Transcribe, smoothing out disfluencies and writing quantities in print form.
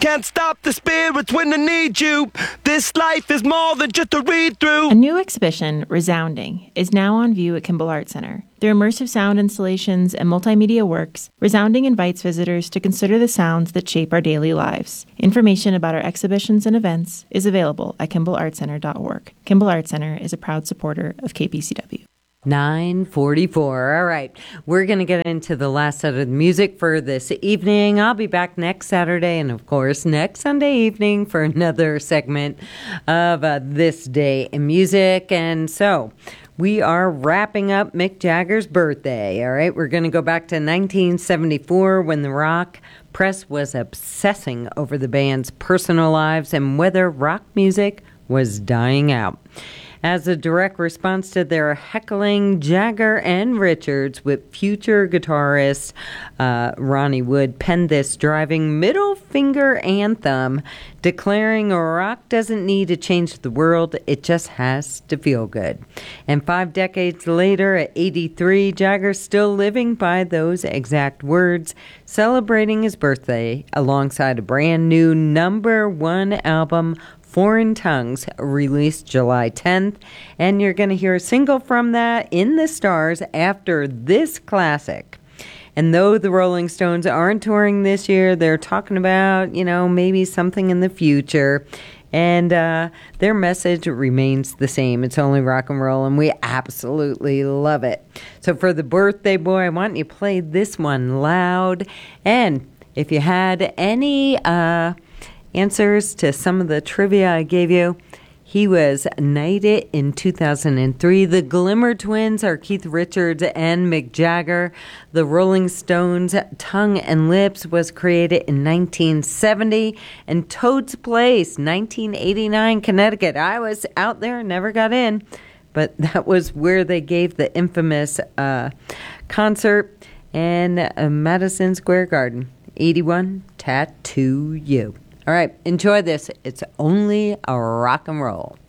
Can't stop the spirits when they need you. This life is more than just a read-through. A new exhibition, Resounding, is now on view at Kimball Art Center. Through immersive sound installations and multimedia works, Resounding invites visitors to consider the sounds that shape our daily lives. Information about our exhibitions and events is available at KimballArtCenter.org. Kimball Art Center is a proud supporter of KPCW. 9:44. All right. We're going to get into the last set of the music for this evening. I'll be back next Saturday and, of course, next Sunday evening for another segment of This Day in Music. And so we are wrapping up Mick Jagger's birthday. All right. We're going to go back to 1974 when the rock press was obsessing over the band's personal lives and whether rock music was dying out. As a direct response to their heckling, Jagger and Richards, with future guitarist Ronnie Wood, penned this driving middle finger anthem, declaring rock doesn't need to change the world, it just has to feel good. And 5 decades later, at 83, Jagger's still living by those exact words, celebrating his birthday alongside a brand new #1 album, Foreign Tongues, released July 10th, and you're going to hear a single from that, In the Stars, after this classic. And though the Rolling Stones aren't touring this year, they're talking about, maybe something in the future. And their message remains the same. It's only rock and roll, and we absolutely love it. So for the birthday boy, I want you to play this one loud. And if you had any answers to some of the trivia I gave you, he was knighted in 2003. The Glimmer Twins are Keith Richards and Mick Jagger. The Rolling Stones' Tongue and Lips was created in 1970. And Toad's Place, 1989, Connecticut. I was out there, never got in, but that was where they gave the infamous concert in Madison Square Garden. 81, Tattoo You. All right, enjoy this. It's only a rock and roll.